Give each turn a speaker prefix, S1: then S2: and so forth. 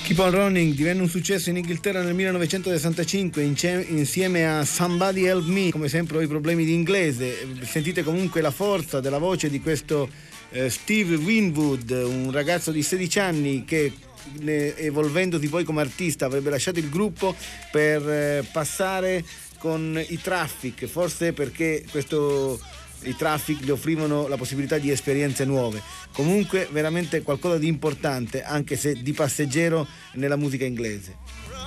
S1: Keep on Running divenne un successo in Inghilterra nel 1965 insieme a Somebody Help Me. Come sempre ho i problemi di inglese, sentite comunque la forza della voce di questo Steve Winwood, un ragazzo di 16 anni che evolvendosi poi come artista avrebbe lasciato il gruppo per passare con i Traffic, forse perché i Traffic gli offrivano la possibilità di esperienze nuove. Comunque veramente qualcosa di importante, anche se di passeggero nella musica inglese.